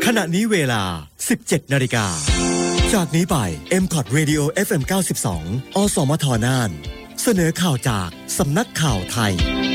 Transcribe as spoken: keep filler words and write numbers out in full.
ขณะนี้เวลา สิบเจ็ด นาฬิกาจากนี้ไป เอ็ม คอท Radio เอฟ เอ็ม เก้าสิบสอง อสมทน่านเสนอข่าวจากสำนักข่าวไทย